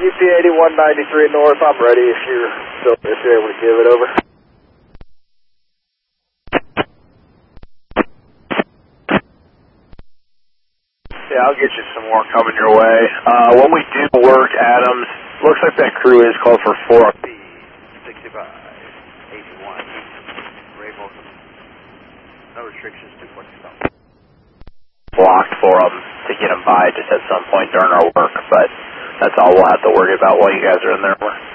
UP 8193 North, I'm ready if you're able to give it over. Yeah, I'll get you some more coming your way. When we do work, Adams, looks like that crew is called for 4B 65 81. Rainbow. No restrictions, 240. Blocked for them to get them by just at some point during our work, but that's all we'll have to worry about while you guys are in there.